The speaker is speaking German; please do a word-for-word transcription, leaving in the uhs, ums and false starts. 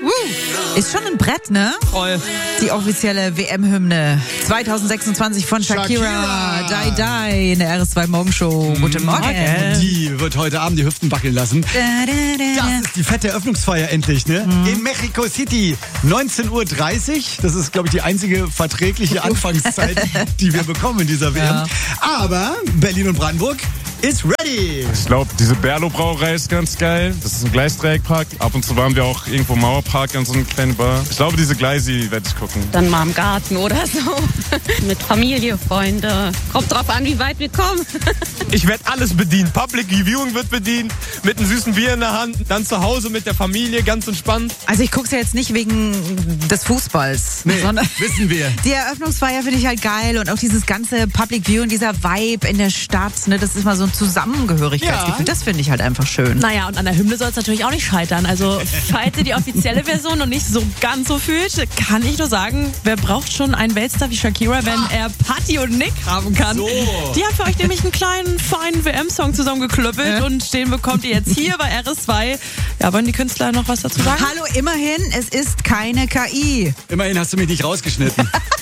Uh, ist schon ein Brett, ne? Voll. Die offizielle W M-Hymne zwanzig sechsundzwanzig von Shakira. Shakira. Die Die in der R S zwei Morgenshow. Guten Morgen. Die wird heute Abend die Hüften wackeln lassen. Da, da, da, Das ist die fette Eröffnungsfeier endlich, ne? Mhm. In Mexico City. neunzehn Uhr dreißig. Das ist, glaube ich, die einzige verträgliche Anfangszeit, die wir bekommen in dieser W M. Ja. Aber Berlin und Brandenburg ist ready. Ich glaube, diese Berlo-Brauerei ist ganz geil. Das ist ein Gleisdreieckpark. Ab und zu waren wir auch irgendwo im Mauerpark an so einer kleinen Bar. Ich glaube, diese Gleisi werde ich gucken. Dann mal im Garten oder so. Mit Familie, Freunde. Kommt drauf an, wie weit wir kommen. Ich werde alles bedient. Public Viewing wird bedient. Mit einem süßen Bier in der Hand. Dann zu Hause mit der Familie, ganz entspannt. Also ich gucke es ja jetzt nicht wegen des Fußballs. Nee, sondern wissen wir. die Eröffnungsfeier finde ich halt geil und auch dieses ganze Public View und dieser Vibe in der Stadt, ne, das ist mal so ein Zusammengehörigkeitsgefühl. Ja. Das finde ich halt einfach schön. Naja, und an der Hymne soll es natürlich auch nicht scheitern. Also, falls ihr die offizielle Version noch nicht so ganz so fühlt, kann ich nur sagen, wer braucht schon einen Weltstar wie Shakira, wenn er Patti und Nick haben kann. So. Die haben für euch nämlich einen kleinen, feinen W M-Song zusammengeklöppelt Ja. und den bekommt ihr jetzt hier bei R S zwei. Ja, wollen die Künstler noch was dazu sagen? Hallo, immerhin, es ist keine K I. Immerhin hast du mich nicht rausgeschnitten.